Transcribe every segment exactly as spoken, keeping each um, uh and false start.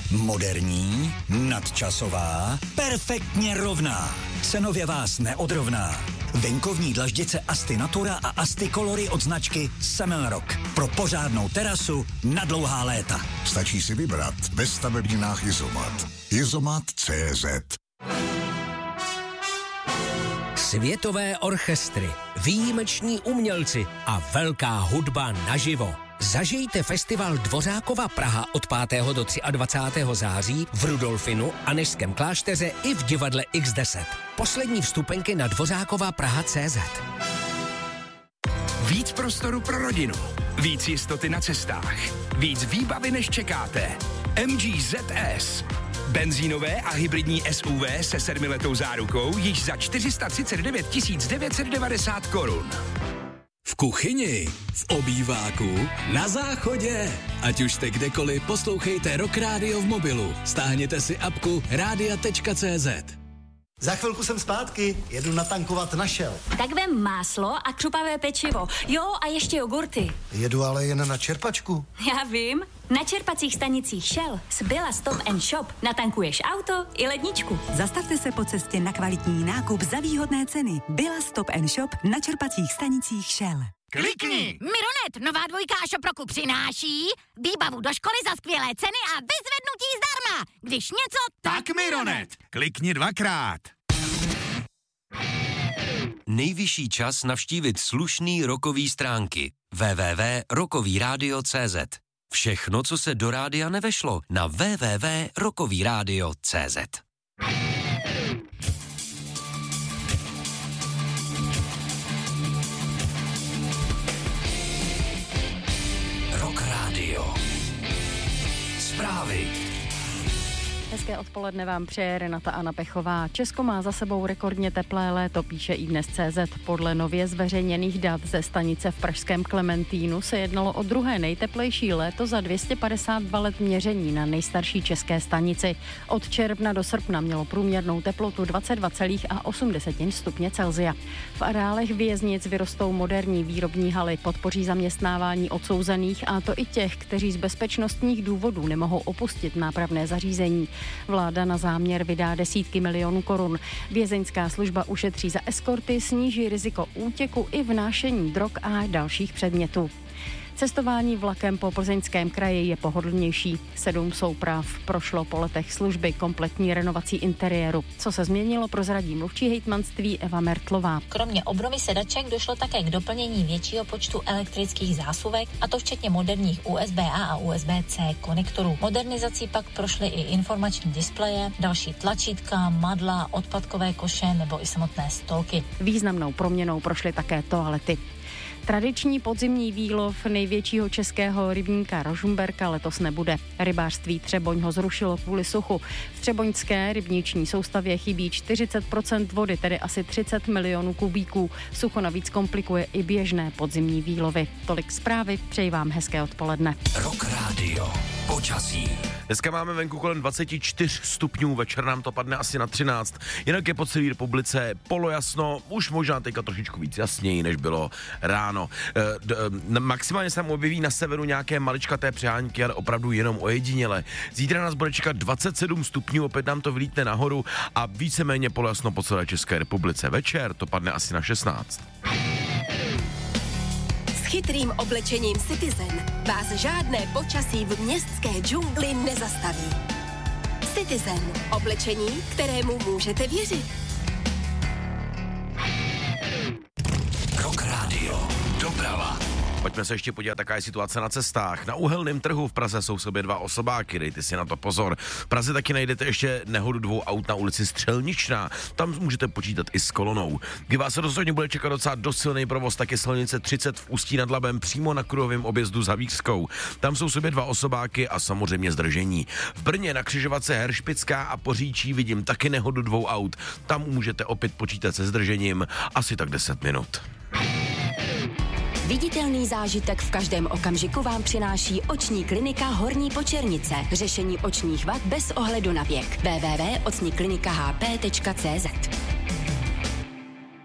Moderní, nadčasová, perfektně rovná. Cenově vás neodrovná. Venkovní dlaždice Asti Natura a Asti Colory od značky Semelrock. Pro pořádnou terasu na dlouhá léta. Stačí si vybrat ve stavebninách Izomat. Izomat tečka cé zet. Světové orchestry, výjimeční umělci a velká hudba naživo. Zažijte festival Dvořákova Praha od pátého do dvacátého třetího září v Rudolfinu a Nežském klášteře i v divadle iks deset. Poslední vstupenky na dvořákova praha tečka cé zet. Víc prostoru pro rodinu, víc jistoty na cestách, víc výbavy než čekáte. M G Z S. Benzínové a hybridní S U V se sedmiletou zárukou již za čtyři sta třicet devět tisíc devět set devadesát korun. V kuchyni, v obýváku, na záchodě. Ať už jste kdekoliv, poslouchejte Rock Radio v mobilu. Stáhněte si apku rádia tečka cé zet. Za chvilku jsem zpátky, jedu natankovat na Shell. Tak vem máslo a křupavé pečivo. Jo, a ještě jogurty. Jedu ale jen na čerpačku. Já vím. Na čerpacích stanicích Shell z Billa Stop and Shop natankuješ auto i ledničku. Zastavte se po cestě na kvalitní nákup za výhodné ceny. Billa Stop and Shop na čerpacích stanicích Shell. Klikni! Mironet, nová dvojka a Šoproku přináší výbavu do školy za skvělé ceny a vyzvednutí zdarma. Když něco, tak, Tak Mironet! Klikni dvakrát. Nejvyšší čas navštívit slušný rokový stránky. w w w tečka rokový rádio tečka cé zet. Všechno, co se do rádia nevešlo, na w w w tečka rokový rádio tečka cé zet. Rock Radio. Zprávy. Hezké odpoledne vám přeje Renata Anna Pechová. Česko má za sebou rekordně teplé léto, píše iDnes tečka cé zet. Podle nově zveřejněných dat ze stanice v pražském Klementínu se jednalo o druhé nejteplejší léto za dvě stě padesát dva let měření na nejstarší české stanici. Od června do srpna mělo průměrnou teplotu dvacet dva celá osm stupně Celsia. V areálech věznic vyrostou moderní výrobní haly, podpoří zaměstnávání odsouzených, a to i těch, kteří z bezpečnostních důvodů nemohou opustit nápravné zařízení. Vláda na záměr vydá desítky milionů korun. Vězeňská služba ušetří za eskorty, sníží riziko útěku i vnášení drog a dalších předmětů. Cestování vlakem po Plzeňském kraji je pohodlnější. Sedm souprav prošlo po letech služby kompletní renovací interiéru. Co se změnilo, prozradí mluvčí hejtmanství Eva Mertlová. Kromě obnovy sedaček došlo také k doplnění většího počtu elektrických zásuvek, a to včetně moderních U S B A a U S B C konektorů. Modernizací pak prošly i informační displeje, další tlačítka, madla, odpadkové koše nebo i samotné stolky. Významnou proměnou prošly také toalety. Tradiční podzimní výlov největšího českého rybníka Rožmberka letos nebude. Rybářství Třeboň ho zrušilo kvůli suchu. V třeboňské rybniční soustavě chybí čtyřicet procent vody, tedy asi třicet milionů kubíků. Sucho navíc komplikuje i běžné podzimní výlovy. Tolik zprávy, přeji vám hezké odpoledne. Rock Radio. Počasí. Dneska máme venku kolem dvacet čtyři stupňů, večer nám to padne asi na třináct, jinak je po celé republice polojasno, už možná teďka trošičku víc jasněji, než bylo ráno. E, d, e, maximálně se tam objeví na severu nějaké maličkaté přehánky, ale opravdu jenom ojediněle. Zítra nás bude čekat dvacet sedm stupňů, opět nám to vylítne nahoru a víceméně polojasno po celé České republice. Večer to padne asi na šestnáct. Chytrým oblečením Citizen vás žádné počasí v městské džungli nezastaví. Citizen. Oblečení, kterému můžete věřit. Rock Radio. Doprava. Pojďme se ještě podívat, jaká je situace na cestách. Na Uhelném trhu v Praze jsou v sobě dva osobáky, dejte si na to pozor. V Praze taky najdete ještě nehodu dvou aut na ulici Střelničná. Tam můžete počítat i s kolonou. Kdy vás rozhodně bude čekat docela dost silný provoz, tak je silnice třicet v Ústí nad Labem přímo na kruhovém objezdu za Vířskou. Tam jsou v sobě dva osobáky a samozřejmě zdržení. V Brně na křižovatce Heršpická a Poříčí vidím taky nehodu dvou aut. Tam můžete opět počítat se zdržením asi tak deset minut. Viditelný zážitek v každém okamžiku vám přináší oční klinika Horní Počernice. Řešení očních vad bez ohledu na věk. w w w tečka oční klinika h p tečka c z.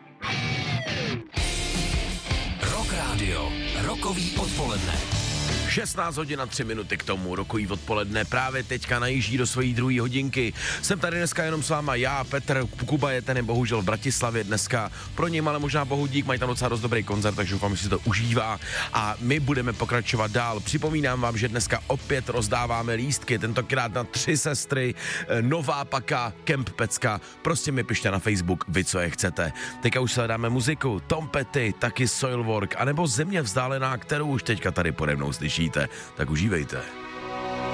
Rock Radio. Rokový odpoledne. šestnáct hodin a tři minuty k tomu, rokový odpoledne právě teďka najíždí do svojí druhé hodinky. Jsem tady dneska jenom s váma já, Petr, Kuba je ten bohužel v Bratislavě dneska, pro něj ale možná bohu dík, mají tam docela dost dobrý koncert, takže doufám, že si to užívá a my budeme pokračovat dál. Připomínám vám, že dneska opět rozdáváme lístky, tentokrát na Tři sestry, Nová paka, Kemp Pecka, prostě mi pište na Facebook, vy co je chcete. Teďka už se dáme muziku, Tom Petty, taky Soilwork, anebo Země vzdálená, kterou už teďka tady pode mnou slyšíte, tak užívejte.